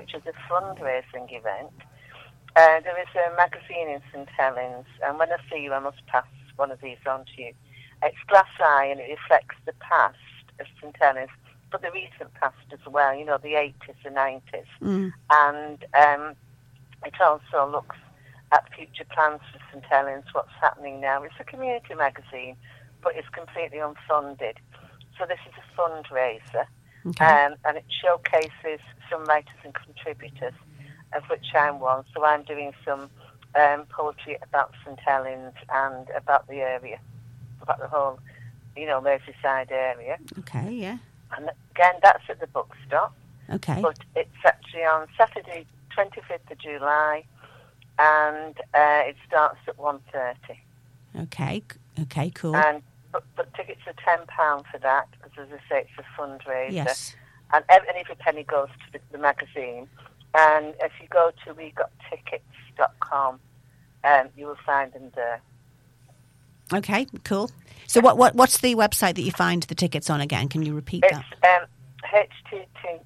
which is a fundraising event. There is a magazine in St Helens, and when I see you, I must pass one of these on to you. It's glass eye, and it reflects the past of St Helens, but the recent past as well, you know, the 80s, the 90s. And it also looks at future plans for St Helens, what's happening now. It's a community magazine, but it's completely unfunded. So this is a fundraiser, and it showcases some writers and contributors, of which I'm one. So I'm doing some poetry about St Helens and about the area, about the whole, you know, Merseyside area. Okay, yeah. And again, that's at the bookstop. Okay. But it's actually on Saturday, 25th of July, and it starts at 1:30. Okay, cool. And but tickets are £10 for that, because as I say, it's a fundraiser. Yes. And every penny goes to the magazine. And if you go to wegottickets.com, you will find them there. Okay, cool. So what's the website that you find the tickets on again? Can you repeat that? It's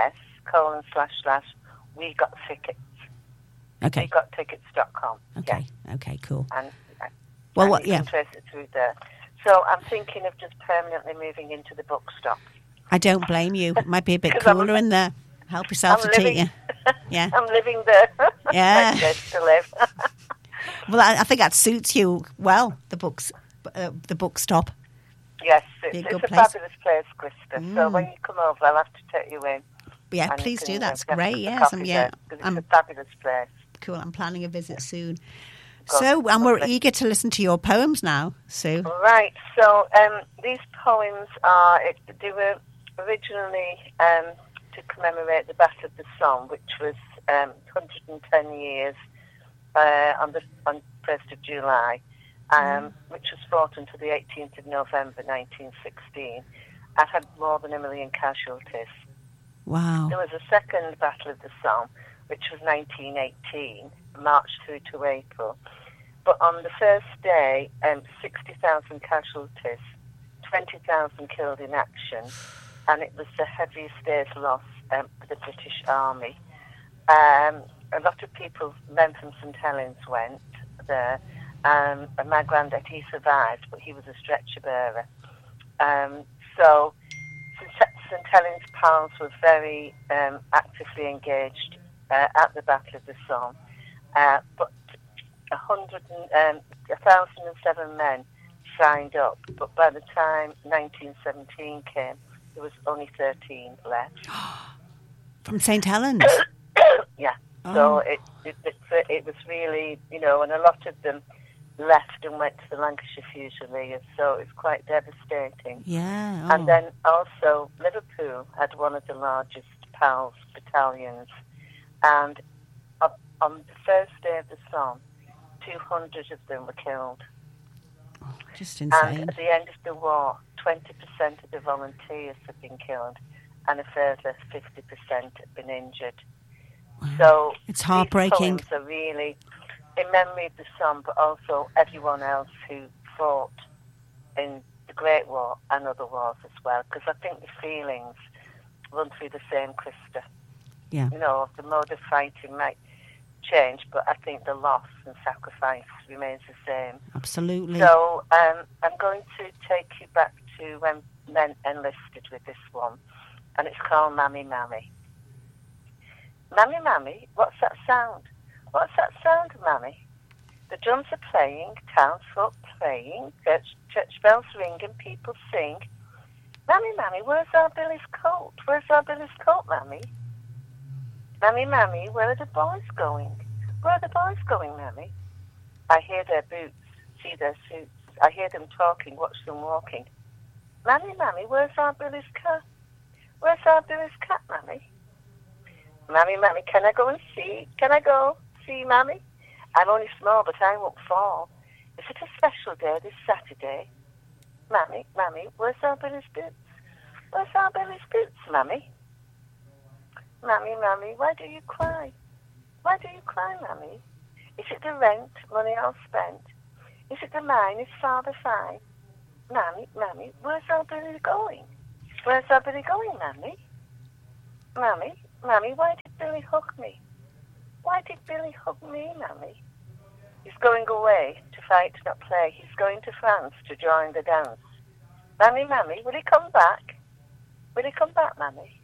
https://wegottickets. Okay. Wegottickets.com. Okay. Yeah. Okay, cool. And yeah. you can trace it through there. So I'm thinking of just permanently moving into the bookstop. I don't blame you. It might be a bit cooler in there. Help yourself to tea. Yeah. I'm living there. Yeah. Place to live. Well, I think that suits you well. The bookstop. Yes, it's a fabulous place, Krista. So when you come over, I'll have to take you in. Yeah, please do. That's great. Yes, it's a fabulous place. Cool. I'm planning a visit soon. And we're eager to listen to your poems now, Sue. Right. So these poems they were originally to commemorate the Battle of the Somme, which was 110 years on 1st of July, which was fought until the 18th of November 1916. It had more than 1 million casualties. Wow. There was a second Battle of the Somme, which was 1918, March through to April. But on the first day, 60,000 casualties, 20,000 killed in action, and it was the heaviest day's loss for the British Army. A lot of people, men from St Helens, went there, and my granddad, he survived, but he was a stretcher bearer. So St Helens pals were very actively engaged at the Battle of the Somme, but 1,007 men signed up, but by the time 1917 came, there was only 13 left. From St Helens? Yeah. Oh. So it was really, you know, and a lot of them left and went to the Lancashire Fusiliers, so it's quite devastating. Yeah. Oh. And then also Liverpool had one of the largest PALS battalions, and on the first day of the Somme, 200 of them were killed. Oh, just insane. And at the end of the war, 20% of the volunteers had been killed, and a further 50% had been injured. Wow. So it's heartbreaking. These poems are really in memory of the Somme, but also everyone else who fought in the Great War and other wars as well, because I think the feelings run through the same, Krista. Yeah. You know, the mode of fighting might change, but I think the loss and sacrifice remains the same. Absolutely. So I'm going to take you back to when men enlisted with this one, and it's called Mammy Mammy. Mammy Mammy, what's that sound? What's that sound, Mammy? The drums are playing, townsfolk playing, church bells ring and people sing. Mammy Mammy, where's our Billy's coat? Where's our Billy's coat, Mammy? Mammy Mammy, where are the boys going? Where are the boys going, Mammy? I hear their boots, see their suits. I hear them talking, watch them walking. Mammy Mammy, where's our Billy's cat? Where's our Billy's cat, Mammy? Mammy Mammy, can I go and see? Can I go see, Mammy? I'm only small, but I won't fall. Is it a special day this Saturday? Mammy, Mammy, where's our Billy's boots? Where's our Billy's boots, Mammy? Mammy, Mammy, why do you cry? Why do you cry, Mammy? Is it the rent, money all spent? Is it the mine, is father fine? Mammy, Mammy, where's our Billy going? Where's our Billy going, Mammy? Mammy, Mammy, why did Billy hug me? Why did Billy hug me, Mammy? He's going away to fight, not play. He's going to France to join the dance. Mammy, Mammy, will he come back? Will he come back, Mammy?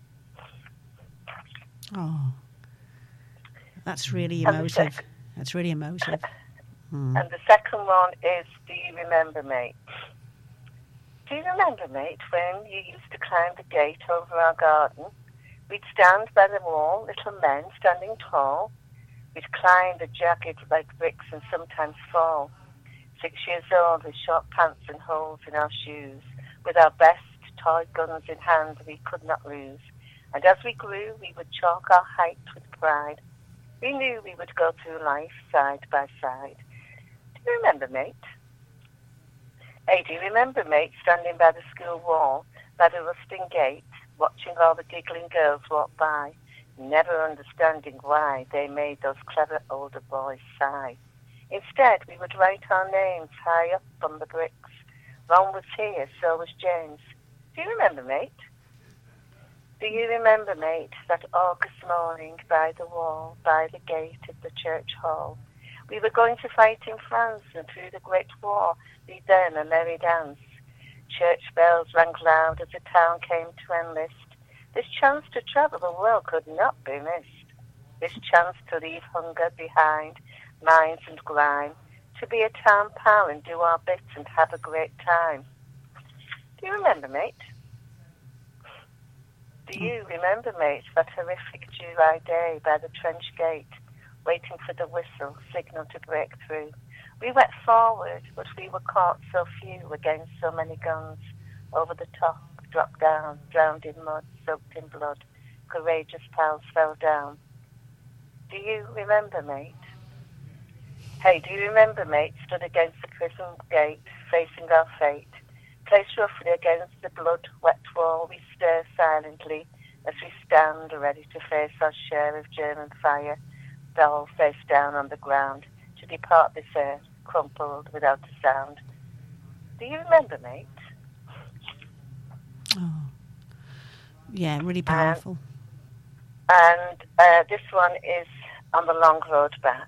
Oh, that's really emotive. That's really emotive. And the second one is, do you remember, mate? Do you remember, mate, when you used to climb the gate over our garden? We'd stand by the wall, little men standing tall. We'd climb the jagged like bricks and sometimes fall. 6 years old with short pants and holes in our shoes, with our best toy guns in hand we could not lose. And as we grew, we would chalk our height with pride. We knew we would go through life side by side. Do you remember, mate? Hey, do you remember, mate, standing by the school wall, by the rusting gate, watching all the giggling girls walk by, never understanding why they made those clever older boys sigh? Instead, we would write our names high up on the bricks. Ron was here, so was James. Do you remember, mate? Do you remember, mate, that August morning by the wall, by the gate of the church hall? We were going to fight in France, and through the Great War, lead then a merry dance. Church bells rang loud as the town came to enlist. This chance to travel the world could not be missed. This chance to leave hunger behind, mines and grime, to be a town pal and do our bits and have a great time. Do you remember, mate? Do you remember, mate, that horrific July day by the trench gate, waiting for the whistle, signal to break through? We went forward, but we were caught so few against so many guns. Over the top, dropped down, drowned in mud, soaked in blood. Courageous pals fell down. Do you remember, mate? Hey, do you remember, mate, stood against the prison gate, facing our fate? Placed roughly against the blood-wet wall, we stare silently as we stand ready to face our share of German fire, dull face down on the ground, to depart this earth, crumpled without a sound. Do you remember, mate? Oh, yeah, really powerful. And this one is on the long road back.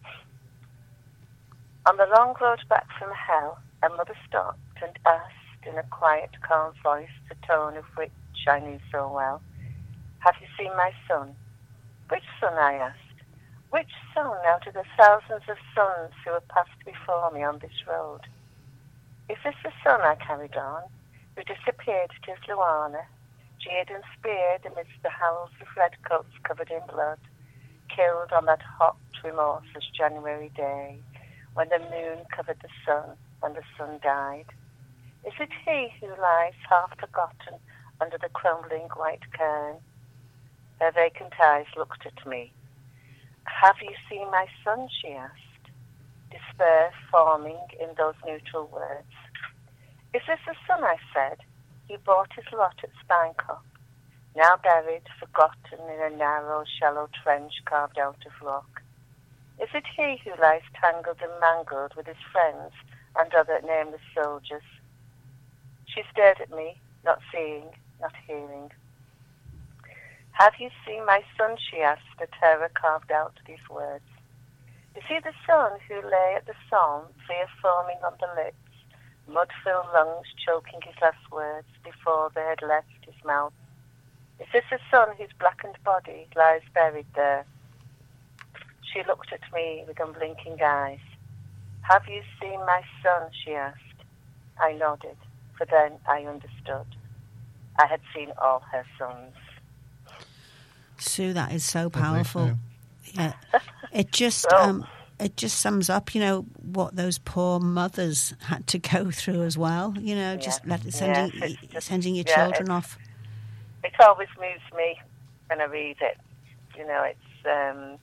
On the long road back from hell, a mother stopped and asked in a quiet, calm voice, the tone of which I knew so well, "Have you seen my son?" "Which son?" I asked. "Which son out of the thousands of sons who have passed before me on this road?" "Is this the son," I carried on, "who disappeared to his Luana, jeered and speared amidst the howls of redcoats covered in blood, killed on that hot, remorseless January day, when the moon covered the sun and the sun died? Is it he who lies half forgotten under the crumbling white cairn?" Her vacant eyes looked at me. "Have you seen my son?" she asked, despair forming in those neutral words. "Is this the son?" I said, "who bought his lot at Steinkop, now buried, forgotten in a narrow, shallow trench carved out of rock? Is it he who lies tangled and mangled with his friends and other nameless soldiers?" She stared at me, not seeing, not hearing. "Have you seen my son?" she asked, a terror carved out these words. "Is he the son who lay at the Somme, fear foaming on the lips, mud-filled lungs choking his last words before they had left his mouth? Is this the son whose blackened body lies buried there?" She looked at me with unblinking eyes. "Have you seen my son?" she asked. I nodded, for then I understood. I had seen all her sons. Sue, that is so powerful. Yeah, it just sums up, what those poor mothers had to go through as well. Sending your children off. It always moves me when I read it. It's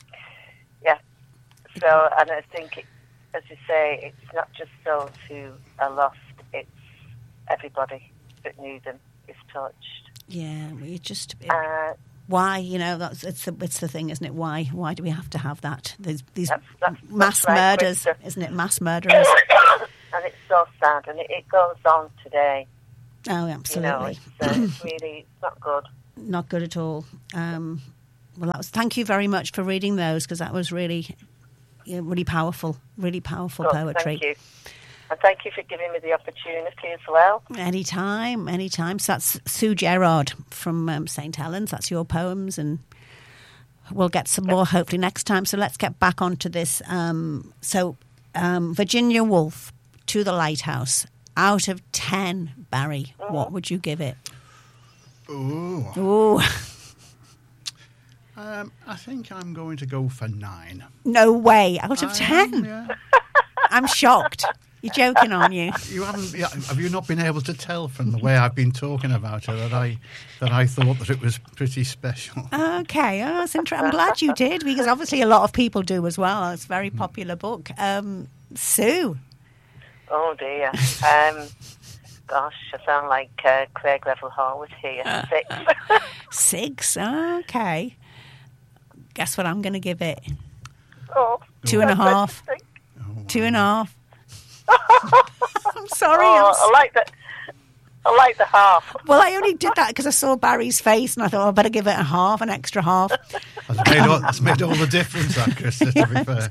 So, and I think, as you say, it's not just those who are lost; it's everybody that knew them is touched. Yeah, why? It's the thing, isn't it? Why do we have to have that? These mass murders, isn't it? Mass murderers. And it's so sad, and it goes on today. Oh, absolutely. It's really not good. Not good at all. Well, thank you very much for reading those, because that was really powerful poetry. Thank you. And thank you for giving me the opportunity as well. Anytime. So that's Sue Gerard from St. Helens. That's your poems, and we'll get some more hopefully next time. So let's get back onto this. Virginia Woolf, To the Lighthouse. Out of 10, Barry, what would you give it? Ooh. I think I'm going to go for 9. No way. Out of 10? Yeah. I'm shocked. You're joking, aren't you? Have you not been able to tell from the way I've been talking about her that I thought that it was pretty special? Okay, that's interesting. I'm glad you did, because obviously a lot of people do as well. It's a very popular book. Sue? Oh, dear. Gosh, I sound like Craig Revel Harwood here. 6. 6? Okay. Guess what I'm going to give it? 2.5. 2.5. I'm sorry. I like the half. Well, I only did that because I saw Barry's face and I thought, I better give it a half, an extra half. That's made all the difference, that, Krista, to be fair.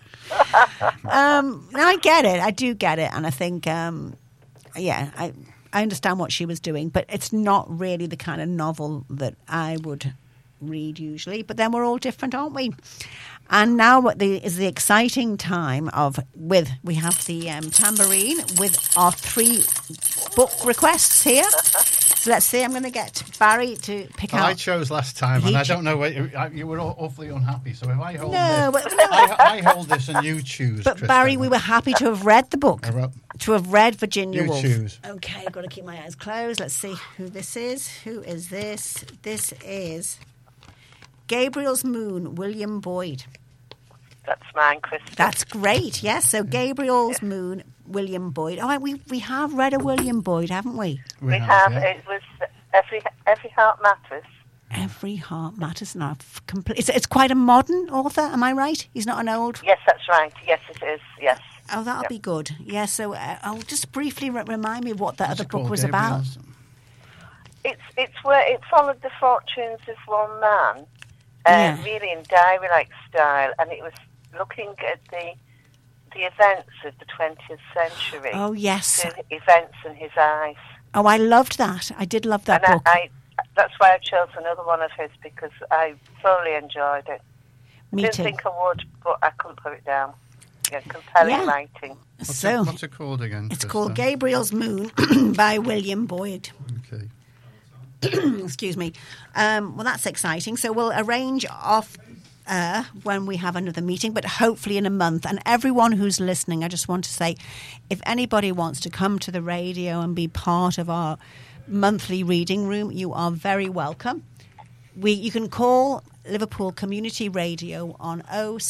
I get it. I do get it. And I think, I understand what she was doing, but it's not really the kind of novel that I would read usually. But then we're all different, aren't we? And now is the exciting time we have the tambourine with our 3 book requests here. So let's see, I'm going to get Barry to pick out. I chose last time, and I don't know, you were awfully unhappy, so if I hold this, No. I hold this and you choose, But Krista. Barry, we were happy to have read the book, to have read Virginia Woolf. You choose. Okay, I've got to keep my eyes closed. Let's see who this is. Who is this? This is Gabriel's Moon, William Boyd. That's mine, Krista. That's great, yes. So Gabriel's Moon, William Boyd. Oh, we have read a William Boyd, haven't we? We have. Yeah. It was Every Heart Matters. Every Heart Matters. Now, it's quite a modern author, am I right? He's not an old... Yes, that's right. Yes, it is, yes. Oh, that'll be good. Yeah, so I'll just briefly remind me what that other book was about. It's where it followed the fortunes of one man, really in diary-like style, and it was looking at the events of the 20th century. Oh, yes. The events in his eyes. Oh, I loved that. I did love that book. That's why I chose another one of his, because I thoroughly enjoyed it. Me didn't too. think I would, but I couldn't put it down. Yeah, compelling writing. What's it called again? It's called Gabriel's Moon by William Boyd. Okay. Excuse me. Well, that's exciting. So we'll arrange off when we have another meeting, but hopefully in a month. And everyone who's listening, I just want to say, if anybody wants to come to the radio and be part of our monthly reading room, you are very welcome. You can call Liverpool Community Radio on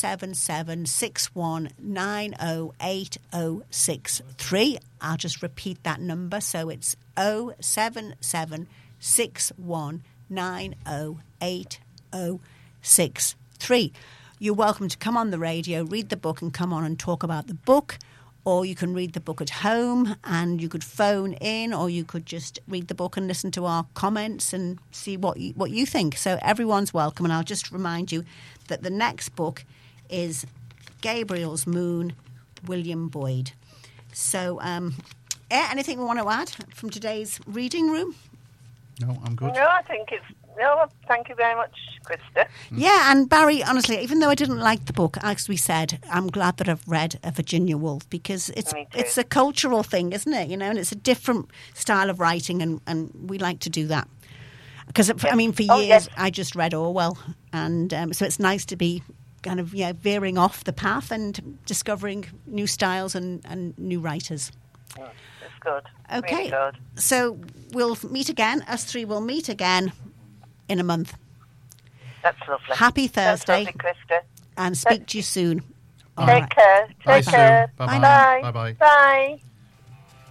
07761908063. I'll just repeat that number. So it's 07761908063. You're welcome to come on the radio, read the book, and come on and talk about the book. Or you can read the book at home, and you could phone in, or you could just read the book and listen to our comments and see what you think. So everyone's welcome. And I'll just remind you that the next book is Gabriel's Moon, William Boyd. So anything we want to add from today's reading room? No, I'm good. No, I think thank you very much, Krista. Yeah, and Barry, honestly, even though I didn't like the book, as we said, I'm glad that I've read a Virginia Woolf, because it's a cultural thing, isn't it? You know, and it's a different style of writing, and we like to do that. Because, I mean, for years, I just read Orwell, and so it's nice to be kind of veering off the path and discovering new styles and new writers. It's good. Okay, really good. So we'll meet again. Us 3 will meet again in a month. That's lovely. Happy Thursday. That's lovely, Krista. And speak to you soon. Take care. Bye, Take care. Sue. Bye-bye. Bye. Bye-bye. Bye.